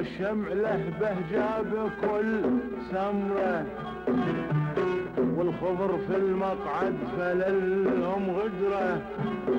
والشمع له بهجة بكل سمرة، والخضر في المقعد فللهم غدرة.